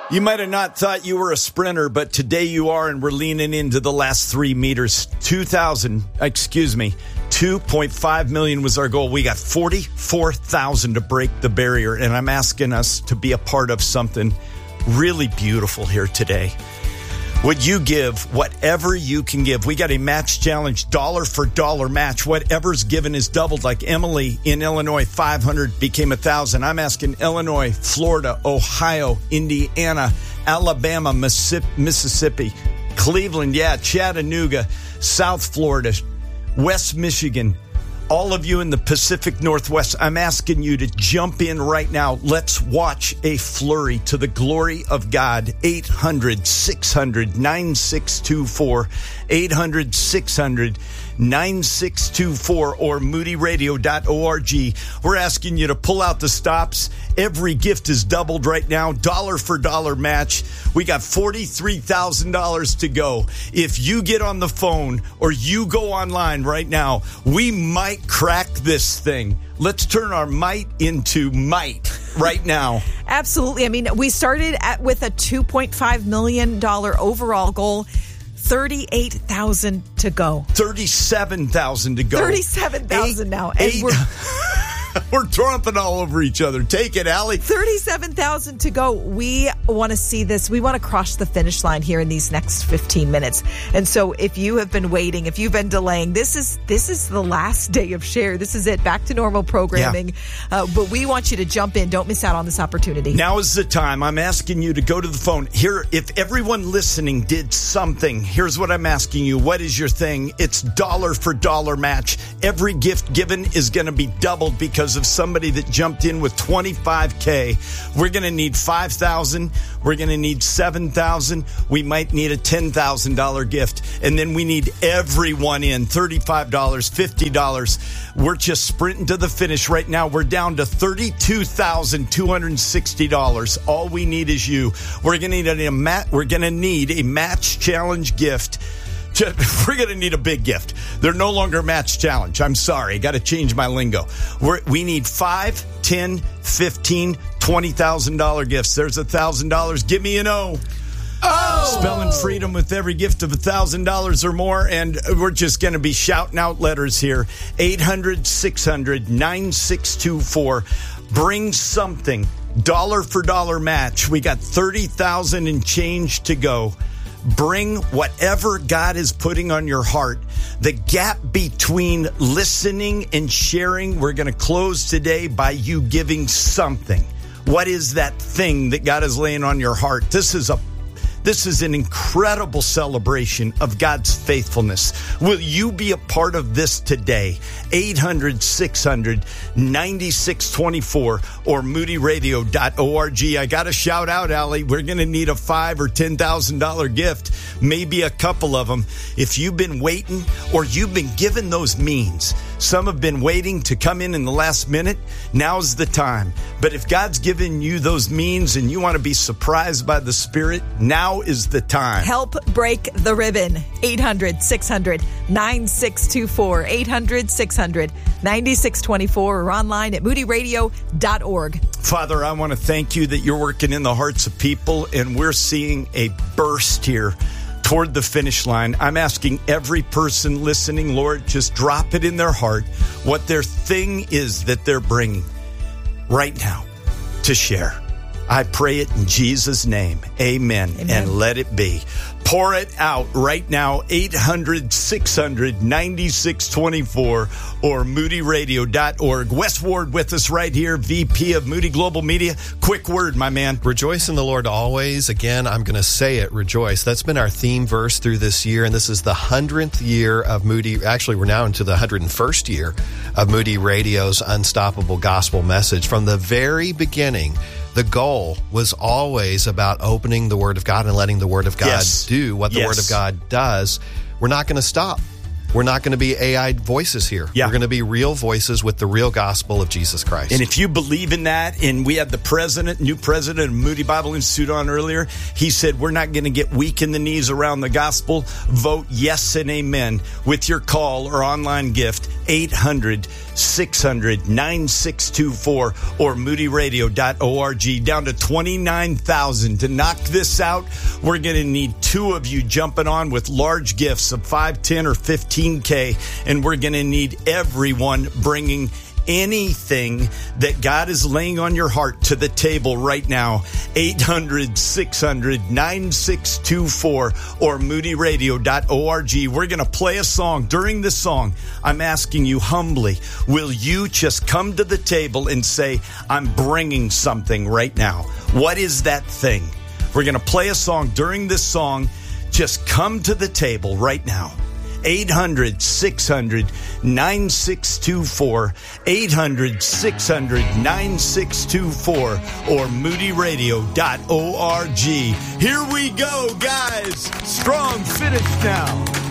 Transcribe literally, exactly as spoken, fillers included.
You might have not thought you were a sprinter, but today you are, and we're leaning into the last three meters. two thousand, excuse me, two point five million was our goal. We got forty-four thousand to break the barrier, and I'm asking us to be a part of something really beautiful here today. Would you give whatever you can give? We got a match challenge, dollar for dollar match. Whatever's given is doubled. Like Emily in Illinois, five hundred became one thousand. I'm asking Illinois, Florida, Ohio, Indiana, Alabama, Mississippi, Cleveland, yeah, Chattanooga, South Florida, West Michigan, all of you in the Pacific Northwest, I'm asking you to jump in right now. Let's watch a flurry to the glory of God. eight hundred, six hundred, nine six two four, eight hundred, six hundred, nine six two four, or moody radio dot org. We're asking you to pull out the stops. Every gift is doubled right now, dollar for dollar match. We got forty-three thousand dollars to go. If you get on the phone or you go online right now, we might crack this thing. Let's turn our might into might right now. Absolutely. I mean, we started at with a two point five million dollars overall goal. thirty-eight thousand to go. thirty-seven thousand to go. thirty-seven thousand now. And eight, we're we're tromping all over each other. Take it, Allie. thirty-seven thousand to go. We want to see this. We want to cross the finish line here in these next fifteen minutes. And so if you have been waiting, if you've been delaying, this is this is the last day of Share. This is it. Back to normal programming. Yeah. Uh, but we want you to jump in. Don't miss out on this opportunity. Now is the time. I'm asking you to go to the phone. Here, if everyone listening did something, here's what I'm asking you. What is your thing? It's dollar for dollar match. Every gift given is going to be doubled because of somebody that jumped in with twenty-five K. We're going to need five thousand. We're going to need seven thousand. We might need a ten thousand dollars gift. And then we need everyone in thirty-five dollars, fifty dollars. We're just sprinting to the finish right now. We're down to thirty-two thousand two hundred sixty dollars. All we need is you. We're going to need a mat. We're going to need a match challenge gift. We're going to need a big gift. They're no longer match challenge. I'm sorry. Got to change my lingo. We're, we need five, ten, fifteen, twenty thousand dollars gifts. There's one thousand dollars. Give me an O. Oh! Spelling freedom with every gift of one thousand dollars or more. And we're just going to be shouting out letters here. eight hundred, six hundred, nine six two four. Bring something. Dollar for dollar match. We got thirty thousand and change to go. Bring whatever God is putting on your heart. The gap between listening and sharing, we're going to close today by you giving something. What is that thing that God is laying on your heart? This is a This is an incredible celebration of God's faithfulness. Will you be a part of this today? eight hundred, six hundred, nine six two four or moody radio dot org. I got to shout out, Allie. We're going to need a five or ten thousand dollar gift, maybe a couple of them. If you've been waiting or you've been given those means, some have been waiting to come in in the last minute. Now's the time. But if God's given you those means and you want to be surprised by the Spirit, now is the time. Help break the ribbon. eight hundred, six hundred, nine six two four. eight hundred, six hundred, nine six two four or online at moody radio dot org. Father, I want to thank you that you're working in the hearts of people and we're seeing a burst here toward the finish line. I'm asking every person listening, Lord, just drop it in their heart what their thing is that they're bringing right now to share. I pray it in Jesus' name. Amen. Amen. And let it be. Pour it out right now. eight hundred, six hundred, nine six two four or moody radio dot org. Wes Ward with us right here, V P of Moody Global Media. Quick word, my man. Rejoice in the Lord always. Again, I'm going to say it, rejoice. That's been our theme verse through this year, and this is the hundredth year of Moody. Actually, we're now into the one hundred first year of Moody Radio's Unstoppable Gospel Message. From the very beginning, the goal was always about opening the Word of God and letting the Word of God yes. do what the yes. Word of God does. We're not going to stop. we're not going to be A I voices here. Yeah. We're going to be real voices with the real gospel of Jesus Christ. And if you believe in that, and we had the president, new president of Moody Bible Institute on earlier, he said we're not going to get weak in the knees around the gospel. Vote yes and amen with your call or online gift, eight hundred, six hundred, nine six two four or moody radio dot org. Down to twenty-nine thousand. To knock this out, we're going to need two of you jumping on with large gifts of five, ten, or fifteen K, and we're going to need everyone bringing anything that God is laying on your heart to the table right now. eight hundred, six hundred, nine six two four or moody radio dot org. We're going to play a song. During this song, I'm asking you humbly, will you just come to the table and say, I'm bringing something right now? What is that thing? We're going to play a song. During this song, just come to the table right now. eight hundred, six hundred, nine six two four, eight hundred, six hundred, nine six two four, or moody radio dot org. Here we go, guys. Strong finish now.